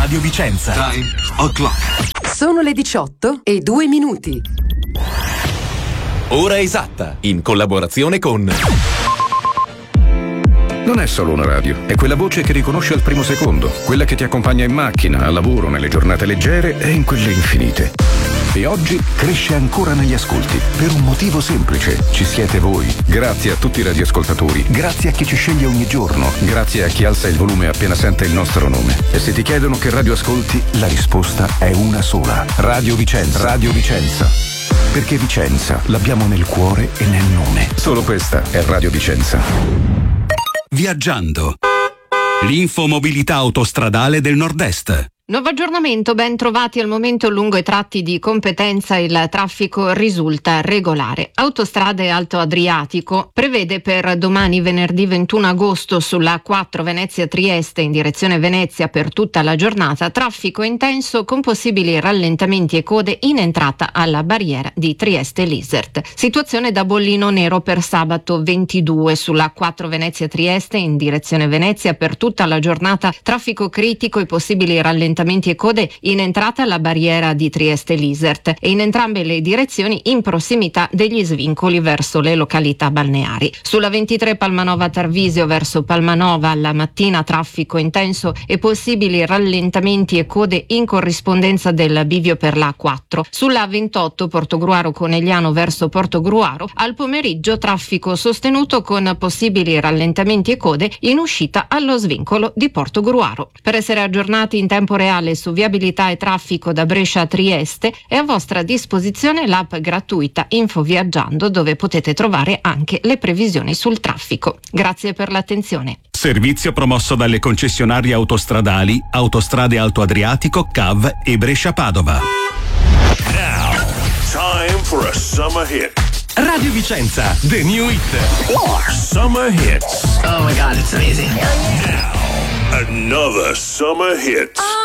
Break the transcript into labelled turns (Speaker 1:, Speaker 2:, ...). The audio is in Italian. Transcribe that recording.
Speaker 1: Radio Vicenza.
Speaker 2: Time o'clock.
Speaker 3: Sono le 18:02.
Speaker 1: Ora esatta, in collaborazione con...
Speaker 4: Non è solo una radio, è quella voce che riconosce al primo secondo, quella che ti accompagna in macchina, al lavoro, nelle giornate leggere e in quelle infinite. E oggi cresce ancora negli ascolti, per un motivo semplice. Ci siete voi. Grazie a tutti i radioascoltatori, grazie a chi ci sceglie ogni giorno, grazie a chi alza il volume appena sente il nostro nome. E se ti chiedono che radio ascolti, la risposta è una sola. Radio Vicenza. Radio Vicenza. Perché Vicenza l'abbiamo nel cuore e nel nome. Solo questa è Radio Vicenza.
Speaker 5: Viaggiando. L'infomobilità autostradale del Nord-Est.
Speaker 6: Nuovo aggiornamento, ben trovati. Al momento lungo i tratti di competenza il traffico risulta regolare. Autostrade Alto Adriatico prevede per domani venerdì 21 agosto sulla A4 Venezia-Trieste in direzione Venezia per tutta la giornata traffico intenso con possibili rallentamenti e code in entrata alla barriera di Trieste-Lisert. Situazione da bollino nero per sabato 22 sulla A4 Venezia-Trieste in direzione Venezia per tutta la giornata traffico critico e possibili rallentamenti e code in entrata alla barriera di Trieste-Lisert e in entrambe le direzioni in prossimità degli svincoli verso le località balneari. Sulla 23 Palmanova-Tarvisio verso Palmanova alla mattina traffico intenso e possibili rallentamenti e code in corrispondenza del bivio per la A4. Sulla 28 Portogruaro-Conegliano verso Portogruaro al pomeriggio traffico sostenuto con possibili rallentamenti e code in uscita allo svincolo di Portogruaro. Per essere aggiornati in tempo reale su viabilità e traffico da Brescia a Trieste è a vostra disposizione l'app gratuita Info Viaggiando, dove potete trovare anche le previsioni sul traffico. Grazie per l'attenzione.
Speaker 5: Servizio promosso dalle concessionarie autostradali Autostrade Alto Adriatico, CAV e Brescia-Padova.
Speaker 7: Now, time for a summer hit.
Speaker 1: Radio Vicenza, the new hit.
Speaker 7: Summer hits.
Speaker 8: Oh my God, it's amazing.
Speaker 7: Now, another summer hit.